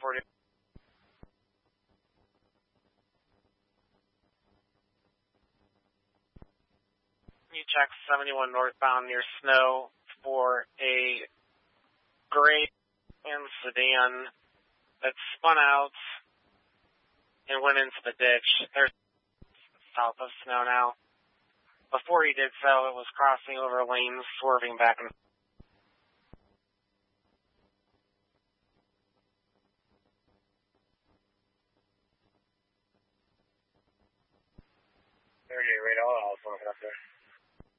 40. You check 71 northbound near Snow for a gray and sedan that spun out and went into the ditch. There's south of Snow now. Before he did so, it was crossing over lanes, swerving back and forth. 38 radar, I'll phone up there.